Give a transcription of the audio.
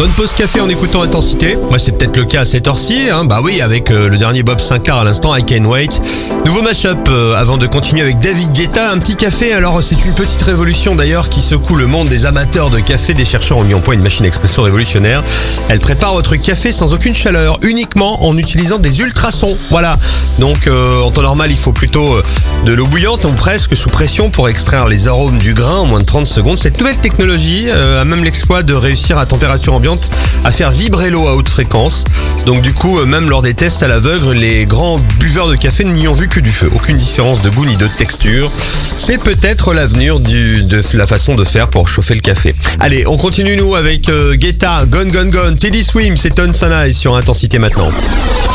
Bonne pause café en écoutant Intensité. Moi, c'est peut-être le cas à cette heure-ci. Bah oui, avec le dernier Bob Sinclair à l'instant, I Can't Wait. Nouveau mashup avant de continuer avec David Guetta. Un petit café, alors c'est une petite révolution d'ailleurs qui secoue le monde des amateurs de café. Des chercheurs ont mis en point une machine expresso révolutionnaire. Elle prépare votre café sans aucune chaleur, uniquement en utilisant des ultrasons. Voilà. Donc en temps normal, il faut plutôt de l'eau bouillante ou presque sous pression pour extraire les arômes du grain en moins de 30 secondes. Cette nouvelle technologie a même l'exploit de réussir à température ambiante à faire vibrer l'eau à haute fréquence. Donc du coup, même lors des tests à l'aveugle, les grands buveurs de café n'y ont vu que du feu. Aucune différence de goût ni de texture. C'est peut-être l'avenir de la façon de faire pour chauffer le café. Allez, on continue nous avec Guetta, Gone Gone Gone, Teddy Swims et Ton Sana sur Intensité maintenant.